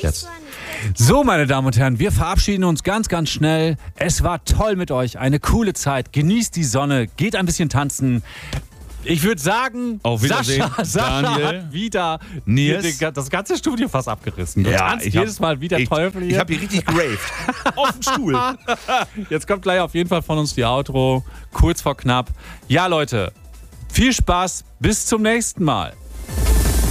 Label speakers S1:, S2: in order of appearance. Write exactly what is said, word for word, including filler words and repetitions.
S1: Jetzt. So, meine Damen und Herren, wir verabschieden uns ganz, ganz schnell. Es war toll mit euch, eine coole Zeit. Genießt die Sonne, geht ein bisschen tanzen. Ich würde sagen,
S2: Auf Wiedersehen,
S1: Sascha, Sascha
S2: Daniel,
S1: hat wieder
S2: Nils.
S1: hier das ganze Studio fast abgerissen. Du
S2: Ja,
S1: tanzt
S2: ich hab-
S1: jedes Mal wie der
S2: ich,
S1: Teufel hier.
S2: Ich habe hier richtig geraved. Auf dem Stuhl.
S1: Jetzt kommt gleich auf jeden Fall von uns die Outro. Kurz vor knapp. Ja, Leute, viel Spaß. Bis zum nächsten Mal.